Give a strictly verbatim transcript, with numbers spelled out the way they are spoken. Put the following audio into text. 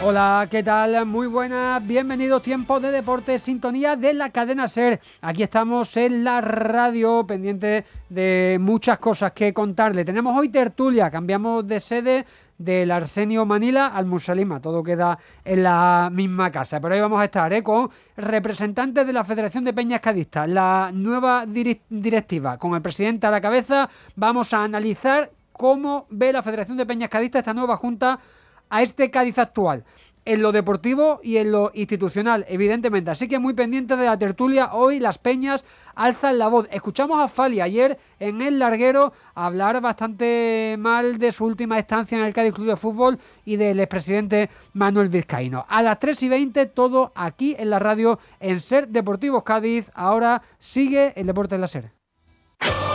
Hola, ¿qué tal? Muy buenas, bienvenidos, tiempo de deporte, sintonía de la cadena SER. Aquí estamos en la radio, pendiente de muchas cosas que contarle. Tenemos hoy tertulia, cambiamos de sede del Arsenio Manila al Musalima, todo queda en la misma casa, pero ahí vamos a estar ¿eh? con representantes de la Federación de Peñas Cadistas, la nueva dir- directiva, con el presidente a la cabeza. Vamos a analizar cómo ve la Federación de Peñas Cadistas, esta nueva junta, a este Cádiz actual, en lo deportivo y en lo institucional, evidentemente. Así que muy pendiente de la tertulia. Hoy las peñas alzan la voz. Escuchamos a Fali ayer en el larguero hablar bastante mal de su última estancia en el Cádiz Club de Fútbol y del expresidente Manuel Vizcaíno. A las tres y veinte, todo aquí en la radio en SER Deportivos Cádiz. Ahora sigue el deporte en la SER.